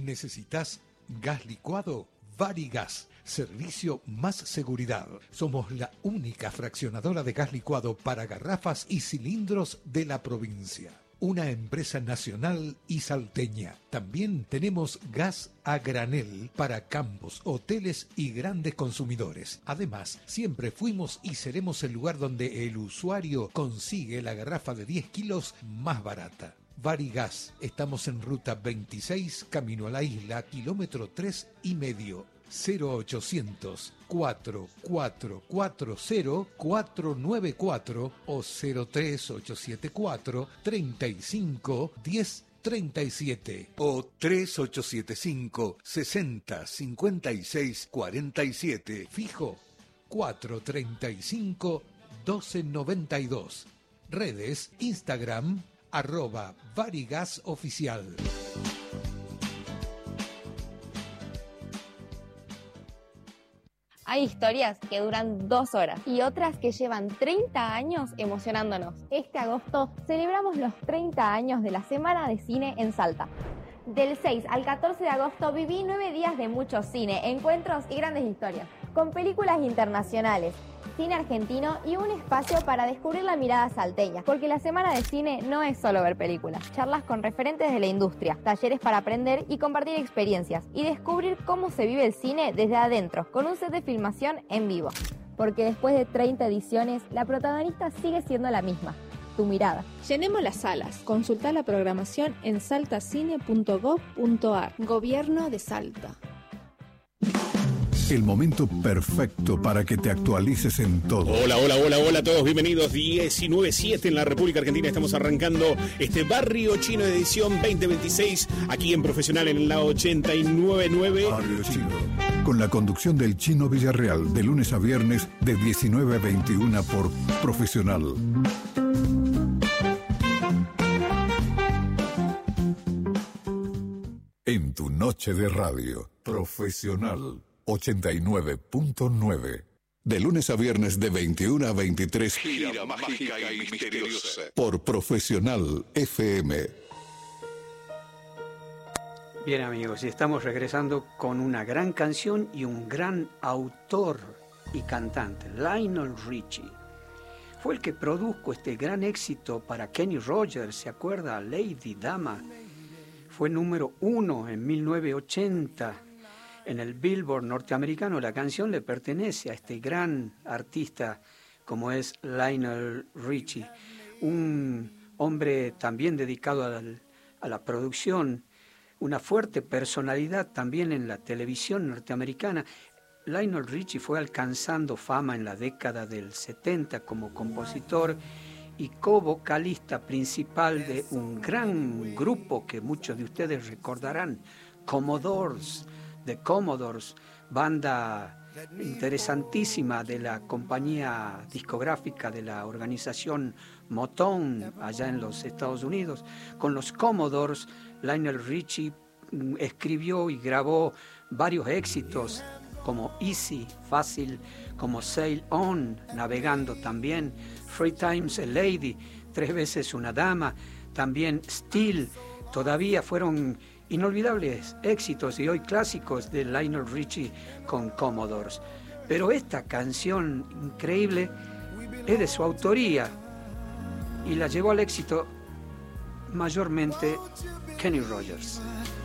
¿Necesitas gas licuado? Varigas, servicio más seguridad. Somos la única fraccionadora de gas licuado para garrafas y cilindros de la provincia. Una empresa nacional y salteña. También tenemos gas a granel para campos, hoteles y grandes consumidores. Además, siempre fuimos y seremos el lugar donde el usuario consigue la garrafa de 10 kilos más barata. Varigas, estamos en ruta 26, camino a la isla, kilómetro 3,5. 0800 4440 494 o 03874 35 10 37 o 3875 60 56 47. Fijo 435 1292. Redes Instagram @varigasoficial. Hay historias que duran 2 horas y otras que llevan 30 años emocionándonos. Este agosto celebramos los 30 años de la Semana de Cine en Salta. Del 6 al 14 de agosto viví 9 días de mucho cine, encuentros y grandes historias. Con películas internacionales, cine argentino y un espacio para descubrir la mirada salteña. Porque la Semana de Cine no es solo ver películas. Charlas con referentes de la industria, talleres para aprender y compartir experiencias. Y descubrir cómo se vive el cine desde adentro, con un set de filmación en vivo. Porque después de 30 ediciones, la protagonista sigue siendo la misma. Tu mirada. Llenemos las salas. Consulta la programación en saltacine.gov.ar. Gobierno de Salta. El momento perfecto para que te actualices en todo. Hola a todos, bienvenidos. 19:07 en la República Argentina. Estamos arrancando este Barrio Chino de edición 2026 aquí en Profesional en la 89.9. Barrio Chino, con la conducción del Chino Villarreal, de lunes a viernes de 19 a 21 por Profesional. En tu noche de radio, Profesional 89.9. De lunes a viernes de 21 a 23. Gira mágica y misteriosa. Por Profesional FM. Bien, amigos, y estamos regresando con una gran canción y un gran autor y cantante, Lionel Richie. Fue el que produjo este gran éxito para Kenny Rogers, ¿se acuerda? Lady Dama. Fue número 1 en 1980 en el Billboard norteamericano. La canción le pertenece a este gran artista como es Lionel Richie, un hombre también dedicado a la producción, una fuerte personalidad también en la televisión norteamericana. Lionel Richie fue alcanzando fama en la década del 70 como compositor y co-vocalista principal de un gran grupo que muchos de ustedes recordarán, Commodores. The Commodores, banda interesantísima de la compañía discográfica de la organización Motown allá en los Estados Unidos. Con los Commodores, Lionel Richie escribió y grabó varios éxitos como Easy, Fácil, como Sail On, Navegando también, Three Times a Lady, 3 veces una dama, también Still. Todavía fueron inolvidables éxitos y hoy clásicos de Lionel Richie con Commodores. Pero esta canción increíble es de su autoría y la llevó al éxito mayormente Kenny Rogers.